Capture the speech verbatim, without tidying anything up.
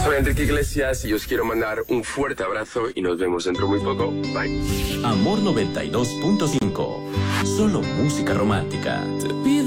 Soy Enrique Iglesias y os quiero mandar un fuerte abrazo y nos vemos dentro muy poco. Bye. Amor noventa y dos punto cinco. Solo música romántica. Te pido